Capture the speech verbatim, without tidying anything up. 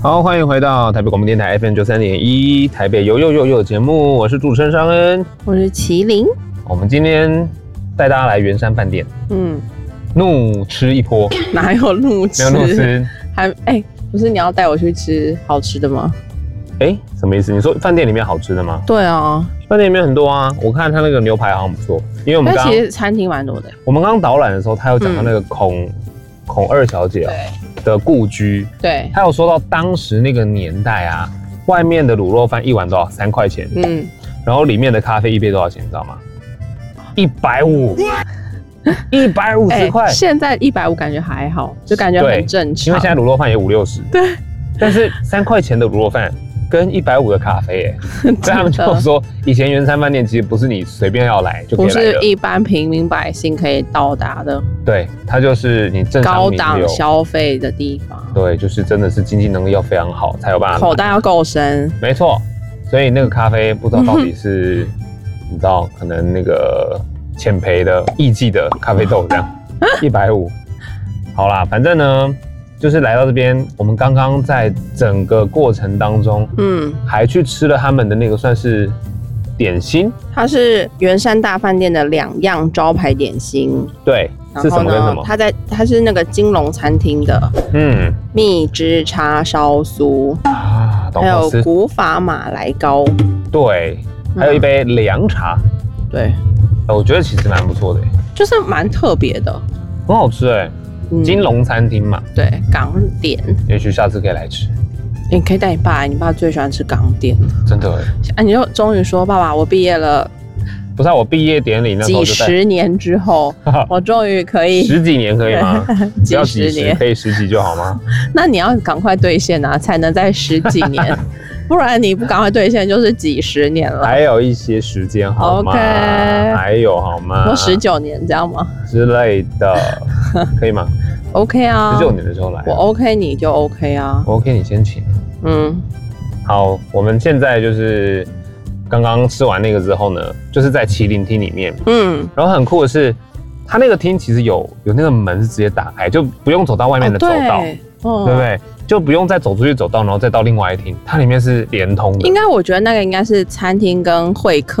好，欢迎回到台北广播电台 F M 九三点一台北有有有有节目，我是主持人尚恩， 我是麒麟。 我们今天带大家来圆山饭店，嗯，怒吃一波。 哪有怒吃？ 没有怒吃， 还哎、欸，不是你要带我去吃好吃的吗？ 哎、欸，什么意思？你说饭店里面好吃的吗？ 对啊，饭店里面很多啊，我看他那个牛排好像不错，因为我们刚其实餐厅蛮多的。 我们刚刚导览的时候，他有讲到那个孔、嗯、孔二小姐、喔、的故居， 对， 他有说到当时那个年代啊，外面的卤肉饭一碗多少？三块钱，嗯，然后里面的咖啡一杯多少钱？你知道吗？一百五，一百五十块。 现在一百五感觉还好，就感觉很正常， 因为现在卤肉饭也五六十， 对， 但是三块钱的卤肉饭。跟一百五的咖啡、欸，所以他们就说，以前圆山饭店其实不是你随便要来就可以来的， 不是一般平民百姓可以到达的。 对，它就是你正常高档消费的地方。 对，就是真的是经济能力要非常好才有办法， 口袋要够深。 没错，所以那个咖啡不知道到底是，你知道可能那个浅焙的艺妓的咖啡豆这样，一百五。好啦，反正呢。就是来到这边，我们刚刚在整个过程当中，嗯，还去吃了他们的那个算是点心， 它是圆山大饭店的两样招牌点心。 对，是什么跟什么？ 它在它是那个金龙餐厅的，嗯，蜜汁叉烧酥啊，还有古法马来糕， 对，还有一杯凉茶， 嗯、对， 我觉得其实蛮不错的， 就是蛮特别的， 很好吃哎。金龙餐厅嘛， 对，港点， 也许下次可以来吃。 你可以带你爸，你爸最喜欢吃港点， 真的哎。啊，你就终于说，爸爸，我毕业了。 不是、啊、我毕业典礼那时候几十年之后，我终于可以十几年可以吗？ 几十年可以十几就好吗？ 那你要赶快兑现啊，才能在十几年，不然你不赶快兑现就是几十年了。 还有一些时间好吗 ？OK， 还有好吗？ 说十九年这样吗？ 之类的，可以吗 ？OK 啊， 十九年的时候来、啊， 我 OK 你就 OK 啊， 我 OK 你先请。嗯，好，我们现在就是刚刚吃完那个之后呢，就是在麒麟厅里面，嗯，然后很酷的是，它那个厅其实有有那个门是直接打开，就不用走到外面的走道，哦、对, 哦、对不对？就不用再走出去走道，然后再到另外一厅，它里面是连通的。 应该我觉得那个应该是餐厅跟会客